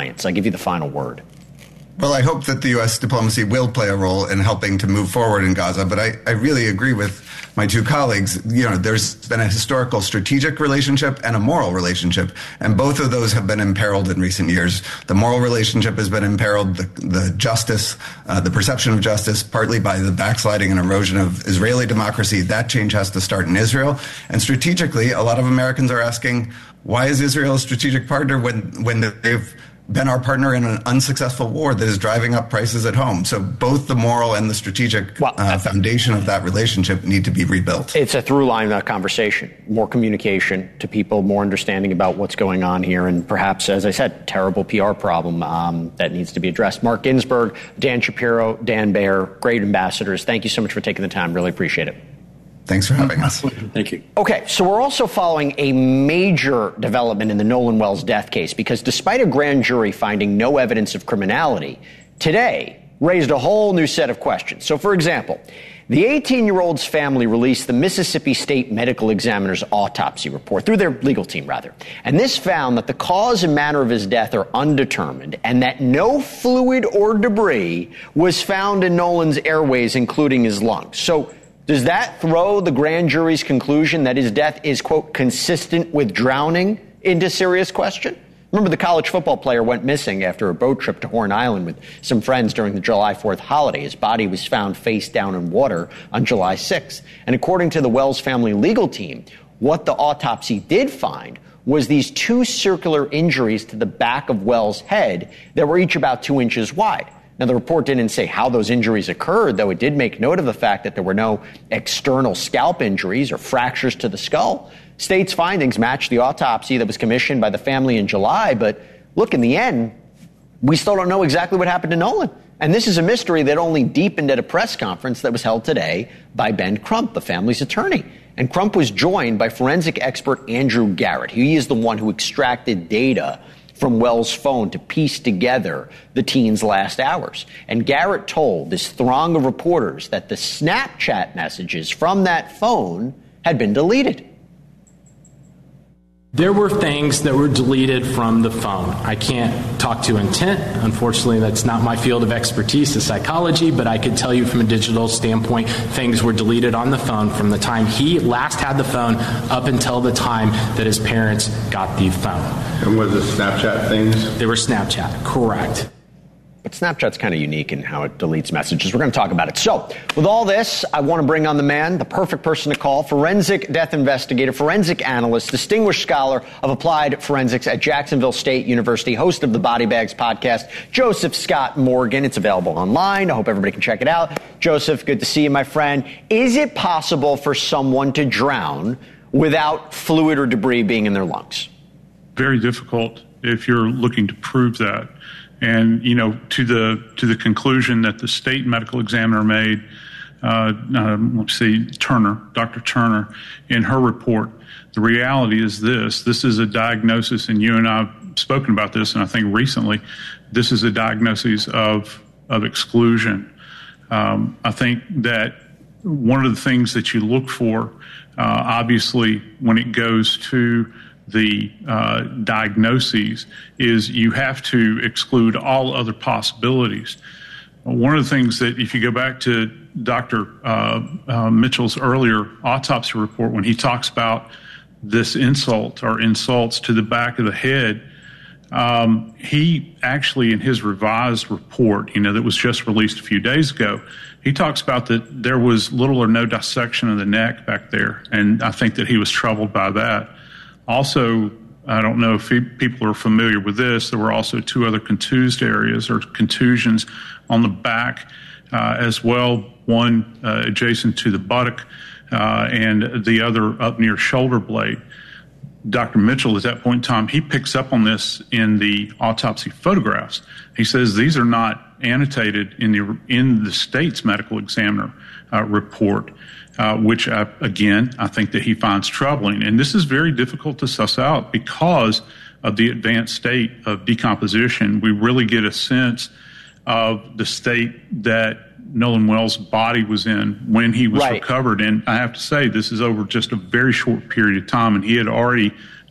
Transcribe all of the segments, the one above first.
I give you the final word. Well, I hope that the U.S. diplomacy will play a role in helping to move forward in Gaza, but I really agree with my two colleagues. There's been a historical strategic relationship and a moral relationship, and both of those have been imperiled in recent years. The moral relationship has been imperiled, the justice, the perception of justice, partly by the backsliding and erosion of Israeli democracy. That change has to start in Israel. And strategically, a lot of Americans are asking, why is Israel a strategic partner when they've been our partner in an unsuccessful war that is driving up prices at home? So both the moral and the strategic foundation of that relationship need to be rebuilt. It's a through line conversation, more communication to people, more understanding about what's going on here, and perhaps, as I said, terrible PR problem that needs to be addressed. Mark Ginsburg, Dan Shapiro, Dan Baer, great ambassadors. Thank you so much for taking the time. Really appreciate it. Thanks for having us. Thank you. Okay, so we're also following a major development in the Nolan Wells death case because despite a grand jury finding no evidence of criminality, today raised a whole new set of questions. So, for example, the 18-year-old's family released the Mississippi State Medical Examiner's autopsy report, through their legal team, rather. And this found that the cause and manner of his death are undetermined and that no fluid or debris was found in Nolan's airways, including his lungs. So, does that throw the grand jury's conclusion that his death is, quote, consistent with drowning into serious question? Remember, the college football player went missing after a boat trip to Horn Island with some friends during the July 4th holiday. His body was found face down in water on July 6th. And according to the Wells family legal team, what the autopsy did find was these two circular injuries to the back of Wells' head that were each about 2 inches wide. Now, the report didn't say how those injuries occurred, though it did make note of the fact that there were no external scalp injuries or fractures to the skull. State's findings matched the autopsy that was commissioned by the family in July. But look, in the end, we still don't know exactly what happened to Nolan. And this is a mystery that only deepened at a press conference that was held today by Ben Crump, the family's attorney. And Crump was joined by forensic expert Andrew Garrett. He is the one who extracted data from Wells' phone to piece together the teen's last hours. And Garrett told this throng of reporters that the Snapchat messages from that phone had been deleted. There were things that were deleted from the phone. I can't talk to intent. Unfortunately, that's not my field of expertise, is psychology, but I could tell you from a digital standpoint, things were deleted on the phone from the time he last had the phone up until the time that his parents got the phone. And was it Snapchat things? They were Snapchat, correct. But Snapchat's kind of unique in how it deletes messages. We're going to talk about it. So, with all this, I want to bring on the man, the perfect person to call, forensic death investigator, forensic analyst, distinguished scholar of applied forensics at Jacksonville State University, host of the Body Bags podcast, Joseph Scott Morgan. It's available online. I hope everybody can check it out. Joseph, good to see you, my friend. Is it possible for someone to drown without fluid or debris being in their lungs? Very difficult if you're looking to prove that. And, to the conclusion that the state medical examiner made, Dr. Turner, in her report, the reality is this is a diagnosis, and you and I have spoken about this, and I think recently, this is a diagnosis of exclusion. I think that one of the things that you look for, obviously, when it goes to the diagnoses, is you have to exclude all other possibilities. One of the things that, if you go back to Dr. Mitchell's earlier autopsy report, when he talks about this insult or insults to the back of the head, he actually, in his revised report, that was just released a few days ago, he talks about that there was little or no dissection of the neck back there, and I think that he was troubled by that. Also, I don't know if people are familiar with this, there were also two other contused areas or contusions on the back as well, one adjacent to the buttock and the other up near shoulder blade. Dr. Mitchell, at that point in time, he picks up on this in the autopsy photographs. He says these are not annotated in the state's medical examiner report. Which, again, I think that he finds troubling. And this is very difficult to suss out because of the advanced state of decomposition. We really get a sense of the state that Nolan Wells' body was in when he was recovered. And I have to say, this is over just a very short period of time, and he had already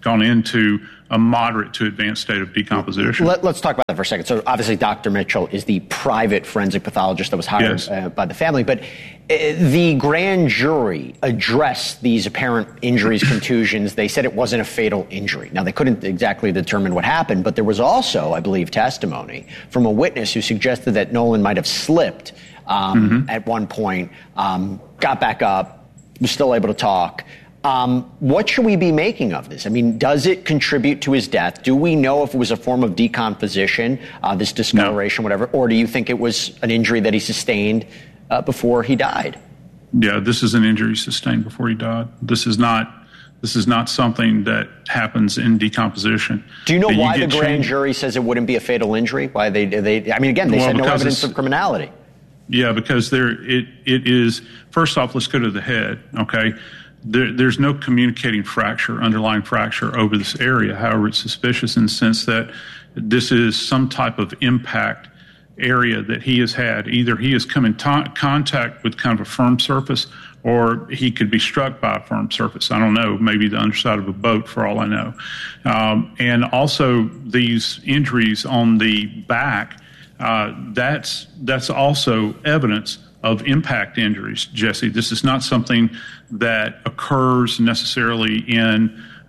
gone into a moderate to advanced state of decomposition. Let's talk about that for a second. So obviously Dr. Mitchell is the private forensic pathologist that was hired by the family, but the grand jury addressed these apparent injuries, contusions. They said it wasn't a fatal injury. Now, they couldn't exactly determine what happened, but there was also, I believe, testimony from a witness who suggested that Nolan might have slipped at one point, got back up, was still able to talk. What should we be making of this? I mean, does it contribute to his death? Do we know if it was a form of decomposition, this discoloration, whatever, or do you think it was an injury that he sustained before he died? Yeah, this is an injury sustained before he died. This is not something that happens in decomposition. Do you know why the grand jury says it wouldn't be a fatal injury? Why they I mean, again, they said no evidence of criminality. Yeah, because it is, first off, let's go to the head, okay? There's no communicating fracture, underlying fracture over this area. However, it's suspicious in the sense that this is some type of impact area that he has had. Either he has come in contact with kind of a firm surface, or he could be struck by a firm surface. I don't know, maybe the underside of a boat for all I know. And also these injuries on the back, that's also evidence of impact injuries, Jesse. This is not something that occurs necessarily in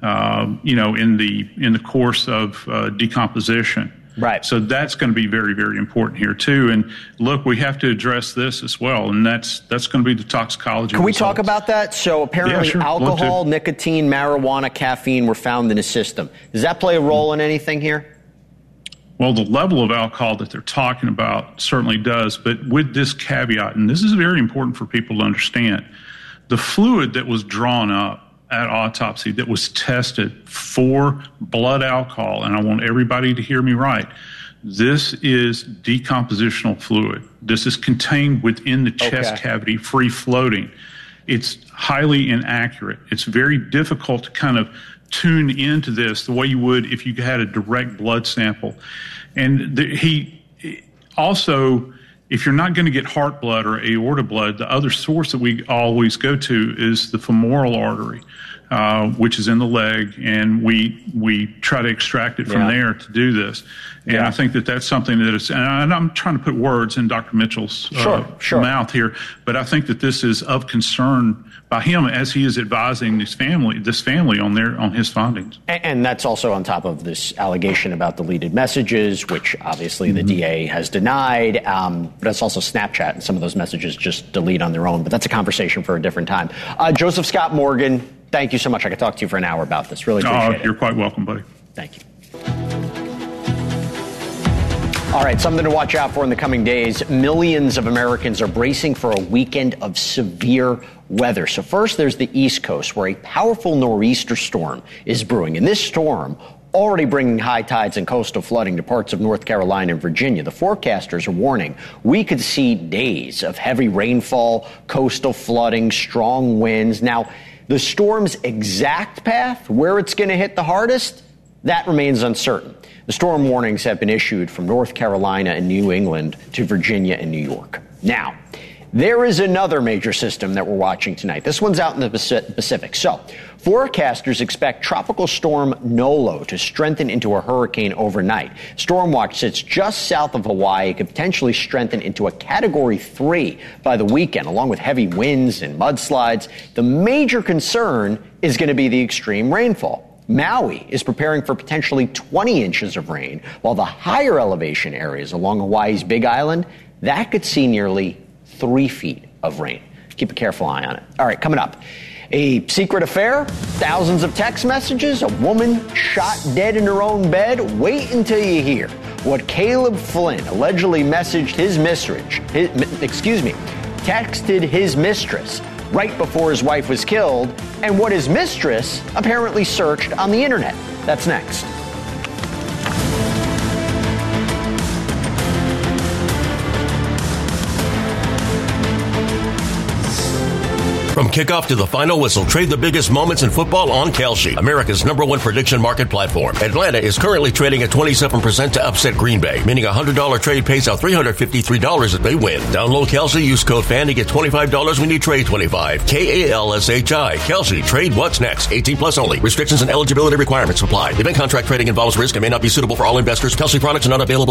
the course of decomposition. Right. So that's going to be very, very important here too. And look, we have to address this as well, and that's going to be the toxicology. Can we talk about that? So apparently, sure. alcohol, nicotine, marijuana, caffeine were found in his system. Does that play a role in anything here? Well, the level of alcohol that they're talking about certainly does, but with this caveat, and this is very important for people to understand, the fluid that was drawn up at autopsy that was tested for blood alcohol, and I want everybody to hear me right, this is decompositional fluid. This is contained within the chest cavity, free floating. It's highly inaccurate. It's very difficult to kind of tune into this the way you would if you had a direct blood sample. And he also, if you're not going to get heart blood or aorta blood, the other source that we always go to is the femoral artery, which is in the leg, and we try to extract it from there to do this. And I think that that's something that is, and I'm trying to put words in Dr. Mitchell's mouth here, but I think that this is of concern by him as he is advising this family on his findings. And that's also on top of this allegation about deleted messages, which obviously the DA has denied. But it's also Snapchat, and some of those messages just delete on their own. But that's a conversation for a different time. Joseph Scott Morgan, thank you so much. I could talk to you for an hour about this. Really appreciate it. You're quite welcome, buddy. Thank you. All right, something to watch out for in the coming days. Millions of Americans are bracing for a weekend of severe weather. So first, there's the East Coast, where a powerful nor'easter storm is brewing. And this storm already bringing high tides and coastal flooding to parts of North Carolina and Virginia. The forecasters are warning we could see days of heavy rainfall, coastal flooding, strong winds. Now, the storm's exact path, where it's going to hit the hardest, that remains uncertain. The storm warnings have been issued from North Carolina and New England to Virginia and New York. Now, there is another major system that we're watching tonight. This one's out in the Pacific. So, forecasters expect Tropical Storm Nolo to strengthen into a hurricane overnight. Stormwatch sits just south of Hawaii. It could potentially strengthen into a Category 3 by the weekend, along with heavy winds and mudslides. The major concern is going to be the extreme rainfall. Maui is preparing for potentially 20 inches of rain, while the higher elevation areas along Hawaii's Big Island, that could see nearly 3 feet of rain. Keep a careful eye on it. All right, coming up, a secret affair, thousands of text messages, a woman shot dead in her own bed. Wait until you hear what Caleb Flynn allegedly messaged texted his mistress right before his wife was killed, and what his mistress apparently searched on the internet. That's next. From kickoff to the final whistle, trade the biggest moments in football on Kalshi, America's #1 prediction market platform. Atlanta is currently trading at 27% to upset Green Bay, meaning a $100 trade pays out $353 if they win. Download Kalshi, use code FAN to get $25 when you trade 25. KALSHI. Kalshi. Trade what's next. 18 plus only. Restrictions and eligibility requirements apply. Event contract trading involves risk and may not be suitable for all investors. Kalshi products are not available